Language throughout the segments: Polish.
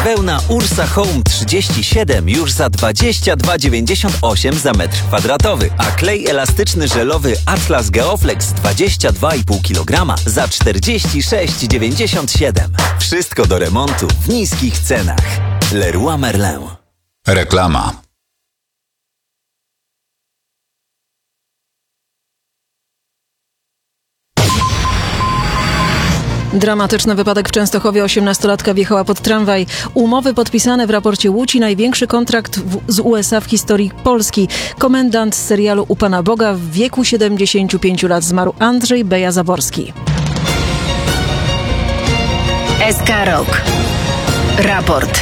wełna Ursa Home 37 już za 22,98 za metr kwadratowy, a klej elastyczny żelowy Atlas Geoflex 22,5 kg za 46,97. Wszystko do remontu w niskich cenach. Leroy Merlin. Reklama. Dramatyczny wypadek w Częstochowie. 18-latka wjechała pod tramwaj. Umowy podpisane w raporcie Łódź. Największy kontrakt z USA w historii Polski. Komendant z serialu U Pana Boga w wieku 75 lat zmarł Andrzej Beja-Zaborski. SK Rok. Raport.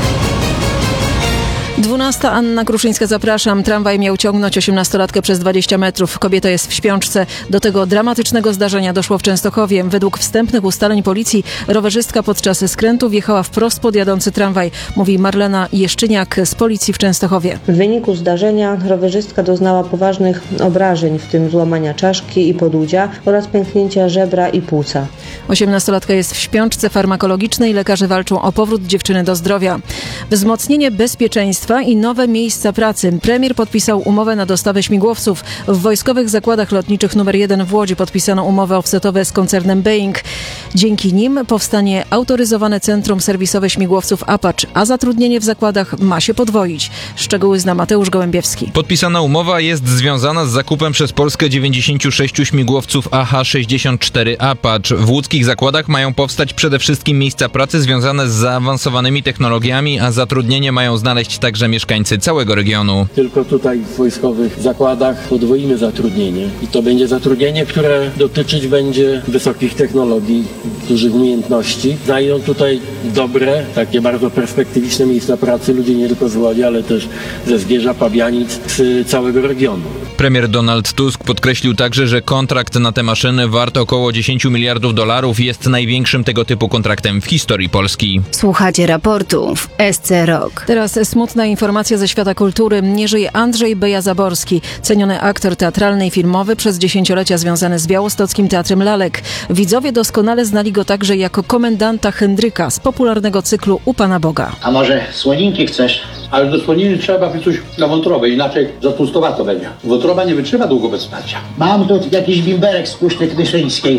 12. Anna Kruszyńska, zapraszam. Tramwaj miał ciągnąć 18-latkę przez 20 metrów. Kobieta jest w śpiączce. Do tego dramatycznego zdarzenia doszło w Częstochowie. Według wstępnych ustaleń policji rowerzystka podczas skrętu wjechała wprost pod jadący tramwaj, mówi Marlena Jeszczyniak z policji w Częstochowie. W wyniku zdarzenia rowerzystka doznała poważnych obrażeń, w tym złamania czaszki i podudzia oraz pęknięcia żebra i płuca. 18-latka jest w śpiączce farmakologicznej. Lekarze walczą o powrót dziewczyny do zdrowia. Wzmocnienie bezpieczeństwa i nowe miejsca pracy. Premier podpisał umowę na dostawę śmigłowców. W Wojskowych Zakładach Lotniczych nr 1 w Łodzi podpisano umowy offsetowe z koncernem Boeing. Dzięki nim powstanie autoryzowane centrum serwisowe śmigłowców Apache, a zatrudnienie w zakładach ma się podwoić. Szczegóły zna Mateusz Gołębiewski. Podpisana umowa jest związana z zakupem przez Polskę 96 śmigłowców AH-64 Apache. W łódzkich zakładach mają powstać przede wszystkim miejsca pracy związane z zaawansowanymi technologiami, a zatrudnienie mają znaleźć także mieszkańcy całego regionu. Tylko tutaj w wojskowych zakładach podwoimy zatrudnienie i to będzie zatrudnienie, które dotyczyć będzie wysokich technologii, dużych umiejętności. Znajdą tutaj dobre, takie bardzo perspektywiczne miejsca pracy ludzie nie tylko z Łodzi, ale też ze Zgierza, Pabianic, z całego regionu. Premier Donald Tusk podkreślił także, że kontrakt na te maszyny wart około $10 miliardów jest największym tego typu kontraktem w historii Polski. Słuchacie raportu w SC Rok. Teraz smutna informacja ze świata kultury. Nie żyje Andrzej Beja-Zaborski, ceniony aktor teatralny i filmowy, przez dziesięciolecia związany z białostockim Teatrem Lalek. Widzowie doskonale znali go także jako komendanta Hendryka z popularnego cyklu U Pana Boga. A może słoninki chcesz? Ale do słoniny trzeba by coś na wątrobę, inaczej za tłustowato będzie. Wątroba nie wytrzyma długo bez starcia. Mam tu jakiś bimberek z Puszczy Knyszyńskiej.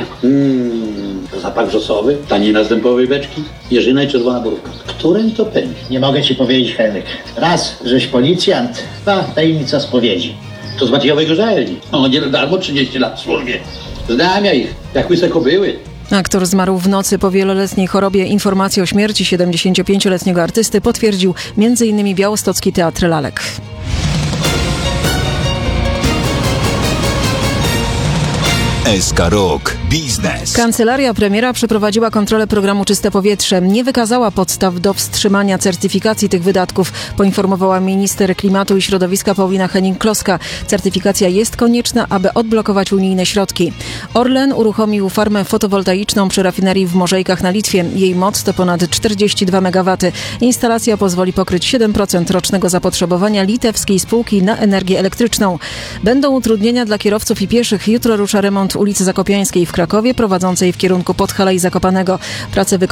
Zapach wrzosowy, tanina z dębowej beczki, jeżyna i czerwona borówka. Którym to pędzi? Nie mogę ci powiedzieć, Henryk. Raz, żeś policjant, dwa, tajemnica spowiedzi. To z Maciejowej Gorzelni. No nie darmo 30 lat w służbie. Znam ja ich, jak łyse kobyły. Aktor zmarł w nocy po wieloletniej chorobie. Informację o śmierci 75-letniego artysty potwierdził m.in. Białostocki Teatr Lalek. SK Rok. Biznes. Kancelaria premiera przeprowadziła kontrolę programu Czyste Powietrze. Nie wykazała podstaw do wstrzymania certyfikacji tych wydatków, poinformowała minister klimatu i środowiska Paulina Henning-Kloska. Certyfikacja jest konieczna, aby odblokować unijne środki. Orlen uruchomił farmę fotowoltaiczną przy rafinerii w Morzejkach na Litwie. Jej moc to ponad 42 MW. Instalacja pozwoli pokryć 7% rocznego zapotrzebowania litewskiej spółki na energię elektryczną. Będą utrudnienia dla kierowców i pieszych. Jutro rusza remont ulicy Zakopiańskiej w Krakowie, prowadzącej w kierunku Podhala i Zakopanego. Prace